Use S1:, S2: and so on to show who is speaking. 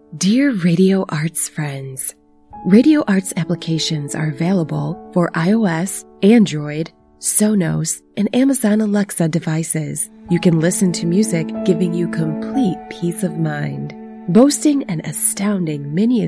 S1: Dear Radio Arts friends, Radio Arts applications are available for iOS, Android, Sonos, and Amazon Alexa devices. You can listen to music giving you complete peace of mind. Boasting an astounding many